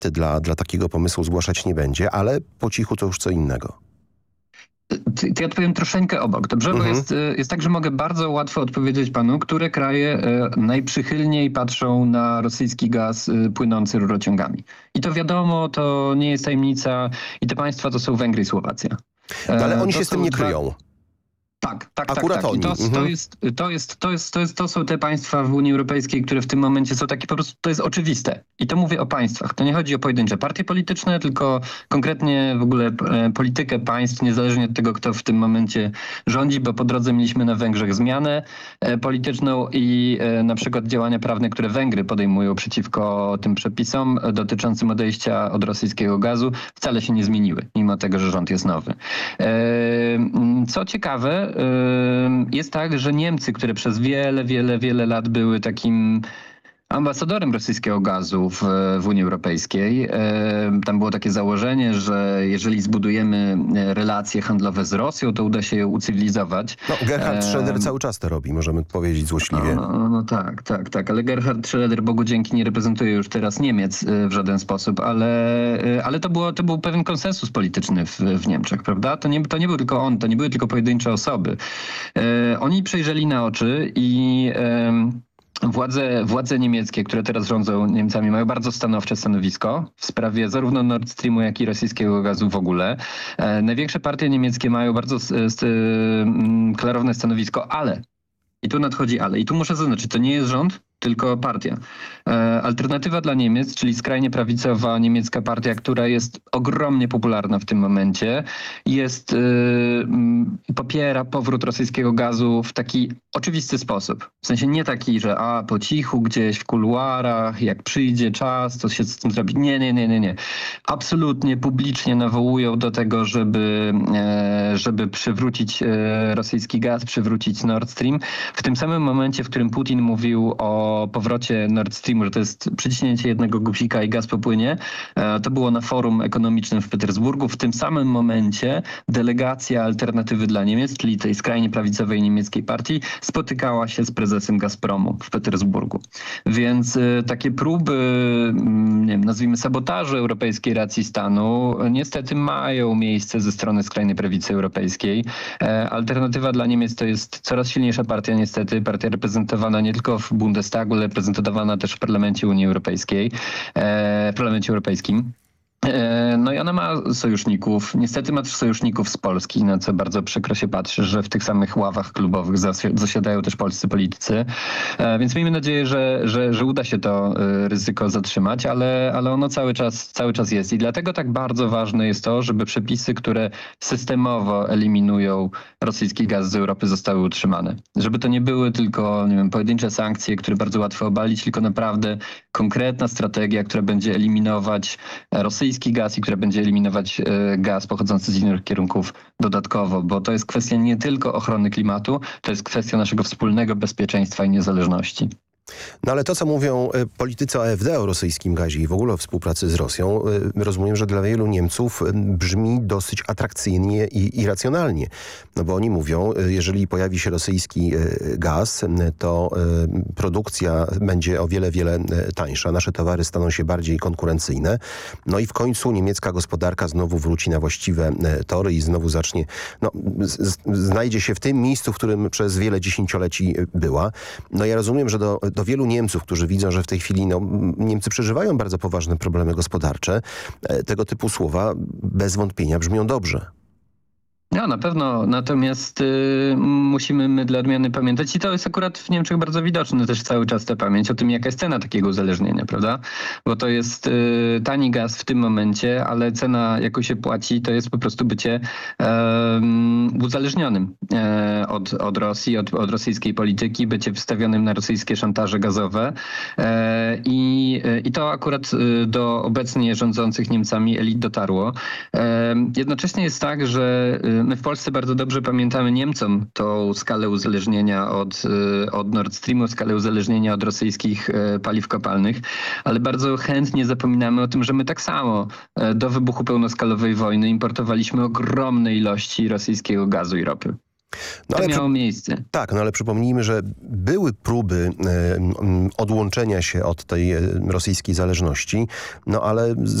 dla takiego pomysłu zgłaszać nie będzie, ale po cichu to już co innego. To ja odpowiem troszeczkę obok, dobrze? Bo jest tak, że mogę bardzo łatwo odpowiedzieć panu, które kraje najprzychylniej patrzą na rosyjski gaz płynący rurociągami. I to wiadomo, to nie jest tajemnica i te państwa to są Węgry i Słowacja. Ale oni się z tym nie kryją. Tak. Akurat oni. To są te państwa w Unii Europejskiej, które w tym momencie są takie po prostu, to jest oczywiste. I to mówię o państwach. To nie chodzi o pojedyncze partie polityczne, tylko konkretnie w ogóle politykę państw, niezależnie od tego, kto w tym momencie rządzi, bo po drodze mieliśmy na Węgrzech zmianę polityczną i na przykład działania prawne, które Węgry podejmują przeciwko tym przepisom dotyczącym odejścia od rosyjskiego gazu, wcale się nie zmieniły, mimo tego, że rząd jest nowy. Co ciekawe, jest tak, że Niemcy, które przez wiele lat były takim ambasadorem rosyjskiego gazu w Unii Europejskiej. Tam było takie założenie, że jeżeli zbudujemy relacje handlowe z Rosją, to uda się ją ucywilizować. No, Gerhard Schröder cały czas to robi, możemy powiedzieć złośliwie. No tak. Ale Gerhard Schröder, Bogu dzięki, nie reprezentuje już teraz Niemiec w żaden sposób, ale to był pewien konsensus polityczny w Niemczech, prawda? To nie był tylko on, to nie były tylko pojedyncze osoby. Oni przejrzeli na oczy i Władze niemieckie, które teraz rządzą Niemcami, mają bardzo stanowcze stanowisko w sprawie zarówno Nord Streamu, jak i rosyjskiego gazu w ogóle. Największe partie niemieckie mają bardzo klarowne stanowisko, ale, i tu nadchodzi ale, i tu muszę zaznaczyć, to nie jest rząd, tylko partia. Alternatywa dla Niemiec, czyli skrajnie prawicowa niemiecka partia, która jest ogromnie popularna w tym momencie, popiera powrót rosyjskiego gazu w taki oczywisty sposób. W sensie nie taki, że po cichu gdzieś w kuluarach, jak przyjdzie czas, to się z tym zrobi. Nie. Absolutnie publicznie nawołują do tego, żeby przywrócić rosyjski gaz, przywrócić Nord Stream. W tym samym momencie, w którym Putin mówił o powrocie Nord Streamu, że to jest przyciśnięcie jednego guzika i gaz popłynie. To było na forum ekonomicznym w Petersburgu. W tym samym momencie delegacja Alternatywy dla Niemiec, czyli tej skrajnie prawicowej niemieckiej partii, spotykała się z prezesem Gazpromu w Petersburgu. Więc takie próby, nie wiem, nazwijmy sabotażu europejskiej racji stanu, niestety mają miejsce ze strony skrajnej prawicy europejskiej. Alternatywa dla Niemiec to jest coraz silniejsza partia, niestety, partia reprezentowana nie tylko w Bundestagu, ale reprezentowana też w Parlamencie Unii Europejskiej, w Parlamencie Europejskim. No i ona ma sojuszników, niestety ma też sojuszników z Polski, na co bardzo przykro się patrzy, że w tych samych ławach klubowych zasiadają też polscy politycy. Więc miejmy nadzieję, że uda się to ryzyko zatrzymać, ale ono cały czas jest. I dlatego tak bardzo ważne jest to, żeby przepisy, które systemowo eliminują rosyjski gaz z Europy, zostały utrzymane. Żeby to nie były tylko, nie wiem, pojedyncze sankcje, które bardzo łatwo obalić, tylko naprawdę konkretna strategia, która będzie eliminować rosyjski gaz i która będzie eliminować gaz pochodzący z innych kierunków dodatkowo, bo to jest kwestia nie tylko ochrony klimatu, to jest kwestia naszego wspólnego bezpieczeństwa i niezależności. No ale to, co mówią politycy AfD o rosyjskim gazie i w ogóle o współpracy z Rosją, rozumiem, że dla wielu Niemców brzmi dosyć atrakcyjnie i racjonalnie. No bo oni mówią, jeżeli pojawi się rosyjski gaz, to produkcja będzie o wiele tańsza. Nasze towary staną się bardziej konkurencyjne. No i w końcu niemiecka gospodarka znowu wróci na właściwe tory i znowu zacznie, znajdzie się w tym miejscu, w którym przez wiele dziesięcioleci była. No ja rozumiem, że do wielu Niemców, którzy widzą, że w tej chwili Niemcy przeżywają bardzo poważne problemy gospodarcze, tego typu słowa bez wątpienia brzmią dobrze. No, na pewno. Natomiast musimy my dla odmiany pamiętać i to jest akurat w Niemczech bardzo widoczne też cały czas ta pamięć o tym, jaka jest cena takiego uzależnienia, prawda? Bo to jest tani gaz w tym momencie, ale cena, jaką się płaci, to jest po prostu bycie uzależnionym od Rosji, od rosyjskiej polityki, bycie wstawionym na rosyjskie szantaże gazowe i to akurat do obecnie rządzących Niemcami elit dotarło. Jednocześnie jest tak, że my w Polsce bardzo dobrze pamiętamy Niemcom tą skalę uzależnienia od Nord Streamu, skalę uzależnienia od rosyjskich paliw kopalnych, ale bardzo chętnie zapominamy o tym, że my tak samo do wybuchu pełnoskalowej wojny importowaliśmy ogromne ilości rosyjskiego gazu i ropy. No, To ale miało miejsce. tak, no ale przypomnijmy, że były próby odłączenia się od tej rosyjskiej zależności, no ale